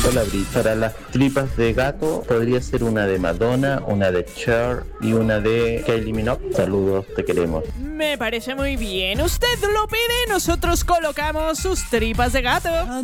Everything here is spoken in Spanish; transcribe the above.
Hola, Brit. Para las tripas de gato podría ser una de Madonna, una de Cher y una de Kylie Minogue. Saludos, te queremos. Me parece muy bien. Usted lo pide, nosotros colocamos sus tripas de gato.